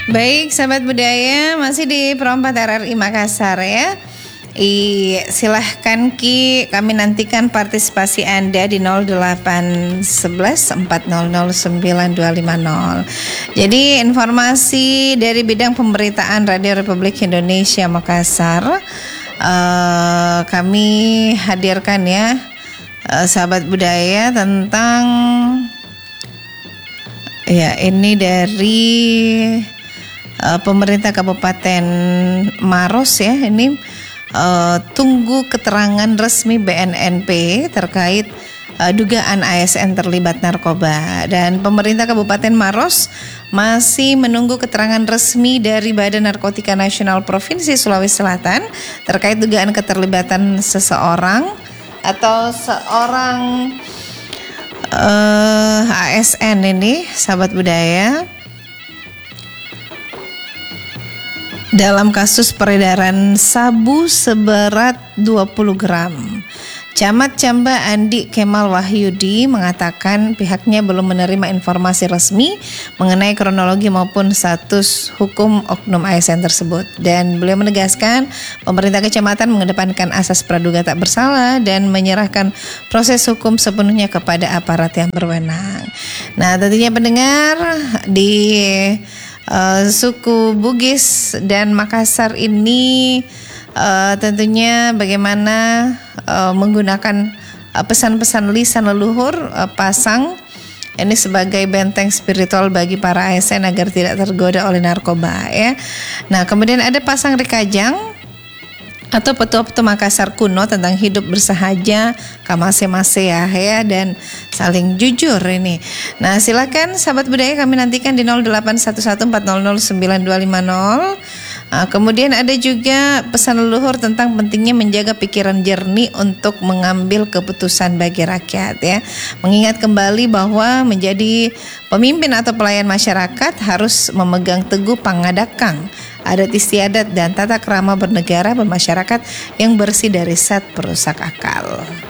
Baik, sahabat budaya, masih di Pro 4 RRI Makassar ya. Silahkan kami nantikan partisipasi Anda di 0811 400 9250. Jadi informasi dari bidang pemberitaan Radio Republik Indonesia Makassar kami hadirkan ya, sahabat budaya, tentang ya ini dari pemerintah Kabupaten Maros ya. Ini tunggu keterangan resmi BNNP terkait dugaan ASN terlibat narkoba, dan pemerintah Kabupaten Maros masih menunggu keterangan resmi dari Badan Narkotika Nasional Provinsi Sulawesi Selatan terkait dugaan keterlibatan seseorang atau seorang ASN ini, sahabat budaya, dalam kasus peredaran sabu seberat 20 gram. Camat Camba Andi Kemal Wahyudi mengatakan pihaknya belum menerima informasi resmi mengenai kronologi maupun status hukum oknum ASN tersebut, dan beliau menegaskan pemerintah kecamatan mengedepankan asas praduga tak bersalah dan menyerahkan proses hukum sepenuhnya kepada aparat yang berwenang. Nah, tentunya pendengar di suku Bugis dan Makassar ini tentunya bagaimana menggunakan pesan-pesan lisan leluhur pasang ini sebagai benteng spiritual bagi para ASN agar tidak tergoda oleh narkoba ya. Nah, kemudian ada pasang rekajang atau petua-petua Makassar kuno tentang hidup bersahaja, kamase-mase ya, dan saling jujur ini. Nah, silakan sahabat budaya kami nantikan di 0811400950. Kemudian ada juga pesan leluhur tentang pentingnya menjaga pikiran jernih untuk mengambil keputusan bagi rakyat ya. Mengingat kembali bahwa menjadi pemimpin atau pelayan masyarakat harus memegang teguh pangadakang, adat istiadat dan tata krama bernegara bermasyarakat yang bersih dari zat perusak akal.